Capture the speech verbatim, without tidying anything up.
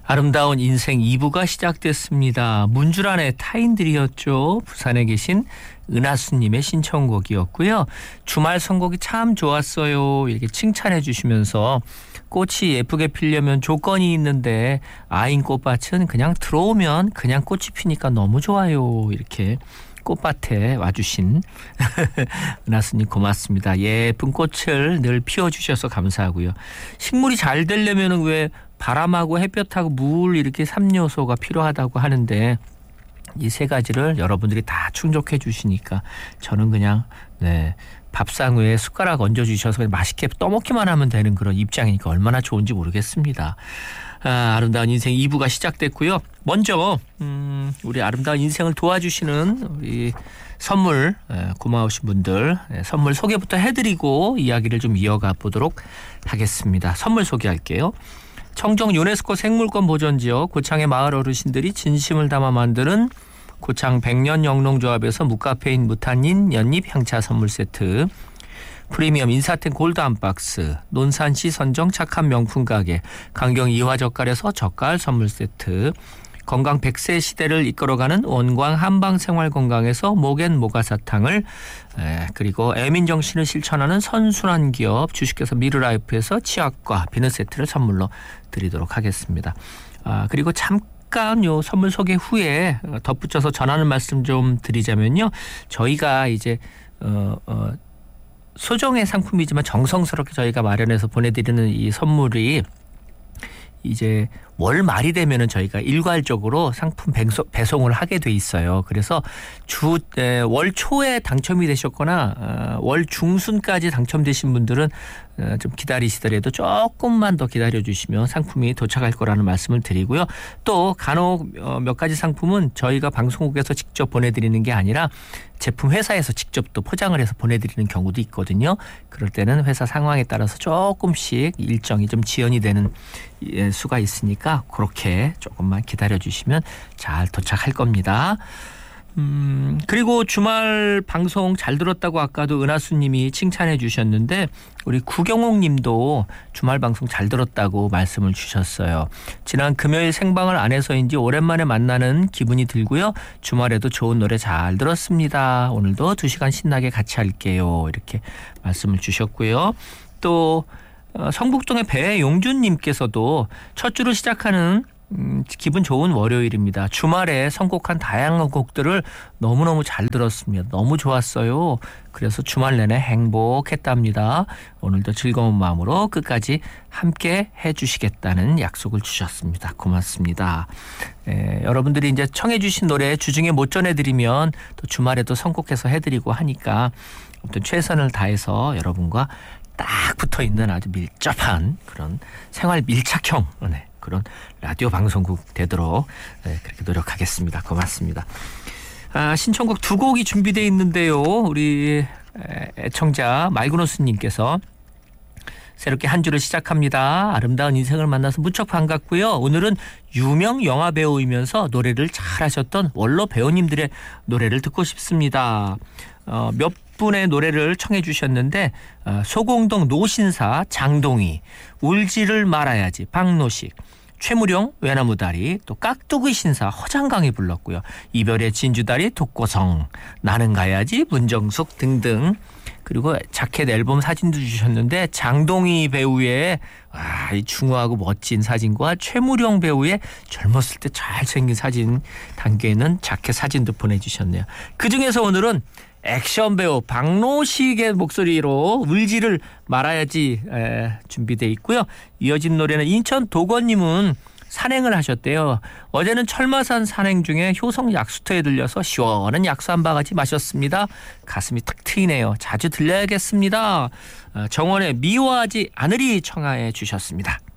아름다운 인생 이 부가 시작됐습니다. 문주란의 타인들이었죠. 부산에 계신 은하수님의 신청곡이었고요. 주말 선곡이 참 좋았어요. 이렇게 칭찬해 주시면서 꽃이 예쁘게 피려면 조건이 있는데 아인 꽃밭은 그냥 들어오면 그냥 꽃이 피니까 너무 좋아요. 이렇게 꽃밭에 와주신 은하수님 고맙습니다. 예쁜 꽃을 늘 피워주셔서 감사하고요. 식물이 잘 되려면 왜 바람하고 햇볕하고 물 이렇게 삼 요소가 필요하다고 하는데 이 세 가지를 여러분들이 다 충족해 주시니까 저는 그냥 네, 밥상 위에 숟가락 얹어 주셔서 그냥 맛있게 떠먹기만 하면 되는 그런 입장이니까 얼마나 좋은지 모르겠습니다. 아, 아름다운 인생 이 부가 시작됐고요. 먼저 음, 우리 아름다운 인생을 도와주시는 우리 선물 에, 고마우신 분들 에, 선물 소개부터 해드리고 이야기를 좀 이어가 보도록 하겠습니다. 선물 소개할게요. 청정 유네스코 생물권 보존지역 고창의 마을 어르신들이 진심을 담아 만드는 고창 백년 영농조합에서 무카페인 무탄닌 연잎 향차 선물 세트, 프리미엄 인사템 골드 한 박스, 논산시 선정 착한 명품 가게 강경 이화젓갈에서 젓갈 선물 세트, 건강 백 세 시대를 이끌어가는 원광 한방생활건강에서 목앤 모가사탕을, 에, 그리고 애민정신을 실천하는 선순환 기업 주식회사 미르라이프에서 치약과 비누 세트를 선물로 드리도록 하겠습니다. 아, 그리고 잠깐 요 선물 소개 후에 덧붙여서 전하는 말씀 좀 드리자면요. 저희가 이제 어, 어, 소정의 상품이지만 정성스럽게 저희가 마련해서 보내드리는 이 선물이 이제 월 말이 되면은 저희가 일괄적으로 상품 배송을 하게 돼 있어요. 그래서 주 월 초에 당첨이 되셨거나 월 중순까지 당첨되신 분들은 좀 기다리시더라도 조금만 더 기다려 주시면 상품이 도착할 거라는 말씀을 드리고요. 또 간혹 몇 가지 상품은 저희가 방송국에서 직접 보내드리는 게 아니라 제품 회사에서 직접 또 포장을 해서 보내드리는 경우도 있거든요. 그럴 때는 회사 상황에 따라서 조금씩 일정이 좀 지연이 되는 수가 있으니까 그렇게 조금만 기다려 주시면 잘 도착할 겁니다. 음, 그리고 주말 방송 잘 들었다고 아까도 은하수님이 칭찬해 주셨는데 우리 구경옥 님도 주말 방송 잘 들었다고 말씀을 주셨어요. 지난 금요일 생방을 안 해서인지 오랜만에 만나는 기분이 들고요. 주말에도 좋은 노래 잘 들었습니다. 오늘도 두 시간 신나게 같이 할게요. 이렇게 말씀을 주셨고요. 또 성북동의 배용준 님께서도 첫 주를 시작하는 음, 기분 좋은 월요일입니다. 주말에 선곡한 다양한 곡들을 너무너무 잘 들었습니다. 너무 좋았어요. 그래서 주말 내내 행복했답니다. 오늘도 즐거운 마음으로 끝까지 함께 해주시겠다는 약속을 주셨습니다. 고맙습니다. 에, 여러분들이 이제 청해 주신 노래 주중에 못 전해드리면 또 주말에도 선곡해서 해드리고 하니까 아무튼 최선을 다해서 여러분과 딱 붙어있는 아주 밀접한 그런 생활 밀착형 네. 그런 라디오 방송국 되도록 네, 그렇게 노력하겠습니다. 고맙습니다. 아, 신청곡 두 곡이 준비되어 있는데요. 우리 애청자 말구노스님께서 새롭게 한 주를 시작합니다. 아름다운 인생을 만나서 무척 반갑고요. 오늘은 유명 영화배우이면서 노래를 잘하셨던 원로 배우님들의 노래를 듣고 싶습니다. 어, 몇 분의 노래를 청해 주셨는데 어, 소공동 노신사 장동희, 울지를 말아야지 박노식, 최무룡 외나무다리, 또 깍두기 신사 허장강이 불렀고요. 이별의 진주다리 독고성, 나는 가야지 문정숙 등등. 그리고 자켓 앨범 사진도 주셨는데 장동희 배우의 와, 이 중후하고 멋진 사진과 최무룡 배우의 젊었을 때 잘생긴 사진 담겨있는 자켓 사진도 보내주셨네요. 그중에서 오늘은 액션 배우 박노식의 목소리로 울지를 말아야지 에, 준비되어 있고요. 이어진 노래는 인천 도건님은 산행을 하셨대요. 어제는 철마산 산행 중에 효성 약수터에 들려서 시원한 약수 한 바가지 마셨습니다. 가슴이 탁 트이네요. 자주 들려야겠습니다. 정원의 미워하지 않으리 청하해 주셨습니다.